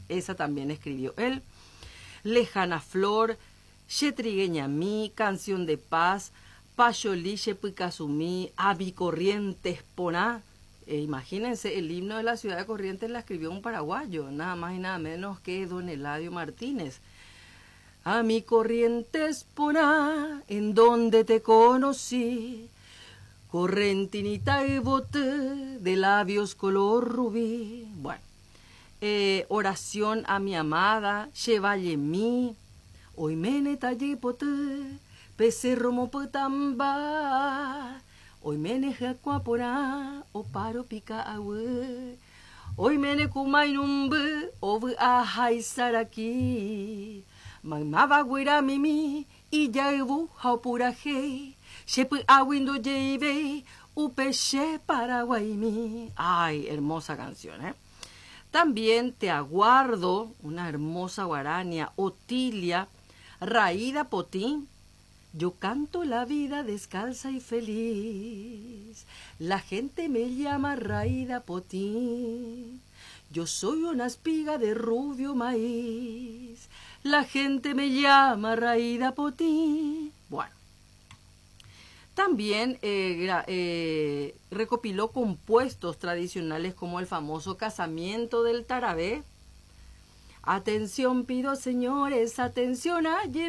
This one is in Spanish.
esa también escribió él. Lejana Flor, Chetrigueña Mi, Canción de Paz, Payolí, Chepuicasumí, Avi Corrientes, Poná. Imagínense, el himno de la ciudad de Corrientes la escribió un paraguayo, nada más y nada menos que don Eladio Martínez. A mi Corrientes, Poná, en donde te conocí, correntinita y boté, de labios color rubí. Bueno, oración a mi amada, Chevalle Mi, hoy mene talle poté, pecerro mopotamba, hoy mene jacuaporá, o paro pica agüe, hoy mene kumainumbe, obu ahai saraki, magmaba guira mimi, y yaibu haupuraje, shepu awindo jeibe, upeche paraguaymi. Ay, hermosa canción, ¿eh? También Te Aguardo, una hermosa guarania, Otilia, Raída Potín, yo canto la vida descalza y feliz, la gente me llama Raída Potín, yo soy una espiga de rubio maíz, la gente me llama Raída Potín. Bueno, también recopiló compuestos tradicionales como el famoso Casamiento del Tarabé. Atención pido señores, atención, ayer